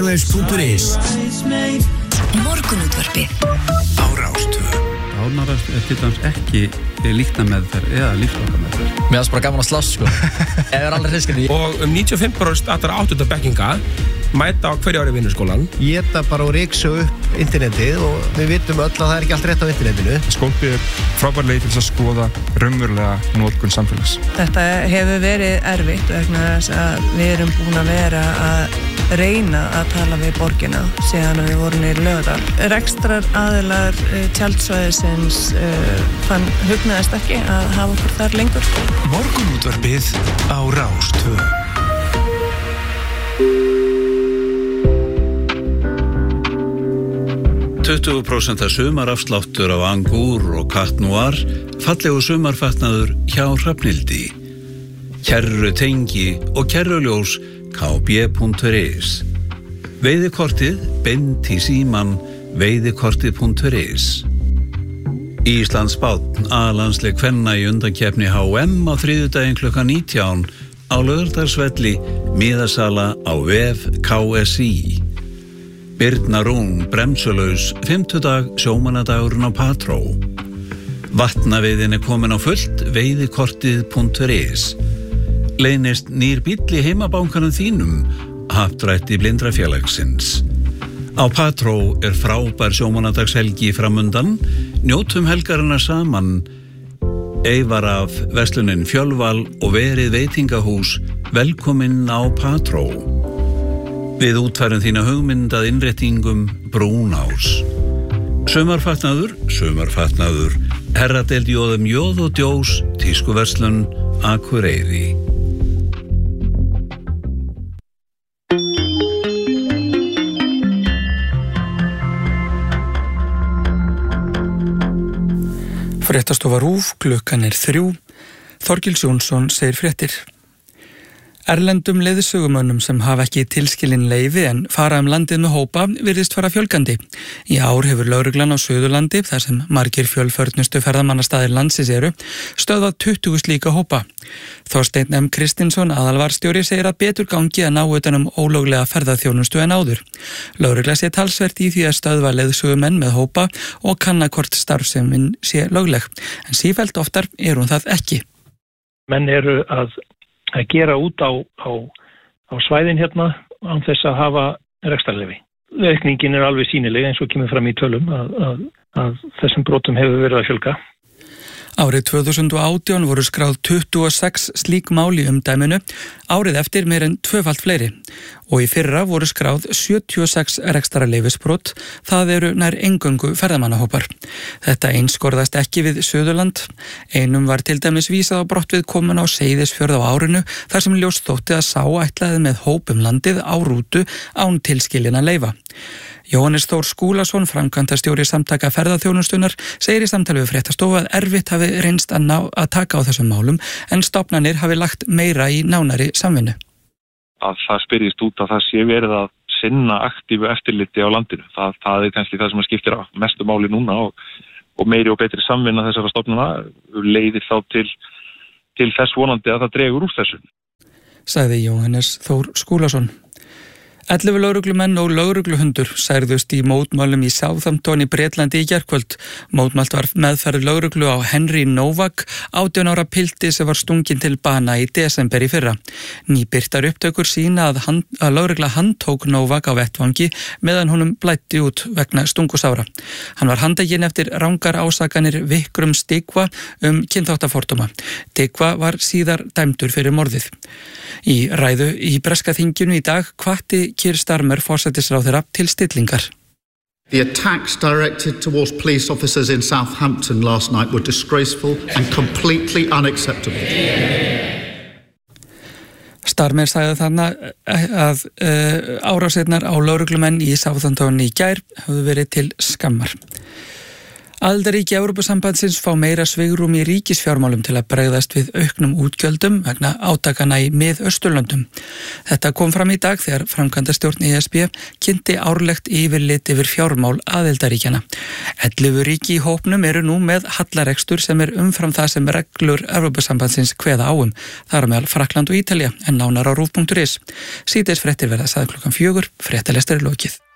Morgunútvarpið á Rás 2. Árnarast til dæmis ekki líknameðferð eða lífslokameðferð. Mér finnst bara gaman að slast sko. Ef allir hriskinni. Og 95% allra 8. bekkinga mæta á hverju ári vinnuskólan. Éta bara og ryksu upp internetið og við vitum öll að það ekki allt rétt á internetinu. Skólpið frábær leið til að skoða raunverulega notkun samfélags. Þetta hefur verið erfitt vegna þess að við erum búin að vera að reyna að tala við borgina síðan við vorum í Laugardal. Rekstrar aðilar tjaldsvæðisins hugnaðist ekki að hafa okkur þar lengur. Morgunútvarpið á Rás 2. %20% sumarafsláttur af Angúr og Cat Noir, fallegu sumarfatnaður hjá Hrafnhildi. Kerru tengi og kerruljós kb.is. Veiðikortið beint í síman veiðikortið.is. Íslands bátn A-landsleik kvenna í undankeppni HM á þriðjudaginn klukkan 19 á Laugardalsvelli, miðasala á vef KSÍ. Birna Rún bremsulaus, 50. sjómannadagurinn á Patró. Vatnaveiðin komin á fullt, veiðikortið.is. Leynist nýr bíll í heimabankanum þínum, happdrætti Blindrafélagsins. Á Patró frábær sjómannadagshelgi framundan, njótum helgarina saman. Eyvar af verslunin Fjölval og verið veitingahús, velkomin á Patró. Við útfærum þína hugmynd að innréttingum Brúnás. Sumarfatnaður, herradeild jóðum jóð og djós, tískuverslun, Akureyri. Fréttastofa RÚV, klukkan 3. Þorgils Jónsson segir fréttir. Erlendum leiðsögumönnum sem hafa ekki tilskilin leyfi en fara landið með hópa virðist fara fjölgandi. Í ár hefur lögreglan á Suðurlandi, þar sem margir fjölförnustu ferðamannastaðir landsins stöðvað 20 slíka hópa. Þorsteinn M. Kristinsson, aðalvarstjóri, segir að betur gangi að ná utan ólöglega ferðaþjónustu en áður. Lögregla sé talsvert í því að stöðva leiðsögumenn með hópa og kanna hvort starfsemin sé lögleg, en sífellt oftar hún það ekki. Menn eru að gera út á svæðin hérna án þess að hafa rekstrarleyfi. Aukningin alveg sýnileg eins og kemur fram í tölum að þessum brotum hefur verið að fjölga. Árið 2018 voru skráð 26 slík mál í umdæminu, árið eftir meir en tvöfalt fleiri. Og í fyrra voru skráð 76 rekstrarleyfisbrot, það eru nær eingöngu ferðamannahópar. Þetta einskorðast ekki við Suðurland. Einum var til dæmis vísað á brottvið komin á Seyðisfjörð á árinu, þar sem ljóst þótti að sá ætlaði með hópum landið á rútu án tilskilinna leyfa. Jóhannes Þór Skúlason, framkvæmdastjóri Samtaka ferðaþjónustunar, segir í samtali við Fréttastofu að erfitt hafi reynst að taka á þessum málum en stofnanir hafi lagt meira í nánari samvinnu. Að það spyrjist út að það sé verið að sinna aktífu eftirliti á landinu. Það kannski það sem skiptir mestu máli núna og meiri og betri samvinna þessara stofnana leiðir þá til þess vonandi að það dregur úr þessu. Sagði Jóhannes Þór Skúlason. 11 lögreglumenn og lögregluhundur særðust í mótmálum í Southampton í Bretlandi í gærkvöld. Mótmælt var meðferð lögreglu á Henry Novak, 18 ára pilti sem var stunginn til bana í desember í fyrra. Nýbirtar upptökur sýna að lögregla handtók Novak á vettvangi meðan honum blæddi út vegna stungusára. Hann var handtekinn eftir rangar ásakanir Vikrum Stigva kynþáttafordóma. Stigva var síðar dæmdur fyrir morðið. Í ræðu í breska þinginu í dag hvatti Keir Starmer forsætisráðherra til stillingar. The attacks directed towards police officers in Southampton last night were disgraceful and completely unacceptable. Starmer sagði þannig að árásirnar á lögreglumenn í Southampton í gær höfðu verið til skammar. Aðildarríki Evrópusambandsins fá meira svigrúm í ríkisfjármálum til að bregðast við auknum útgjöldum vegna átakana í Mið-Austurlöndum. Þetta kom fram í dag þegar framkvæmdastjórn ESB kynnti árlegt yfirlit yfir fjármál aðildarríkjana. 11 ríki í hópnum eru nú með hallarekstur sem er umfram það sem reglur Evrópusambandsins kveða á þar meðal Frakkland og Ítalía, en nánar á rúv.is. Síðdegisfréttir verða sagðar klukkan 4, fréttalestur er lokið.